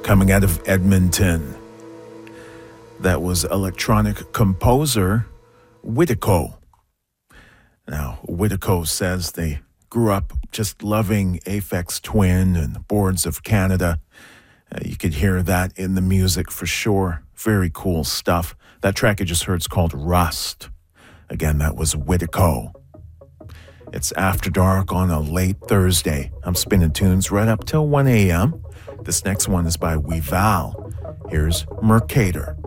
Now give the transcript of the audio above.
coming out of Edmonton. That was electronic composer Whitico. Now, Whitico says they grew up just loving Aphex Twin and Boards of Canada. You could hear that in the music for sure. Very cool stuff. That track you just heard is called Rust. Again, that was Whitico. It's After Dark on a late Thursday. I'm spinning tunes right up till 1 a.m. This next one is by Weval. Here's Mercator.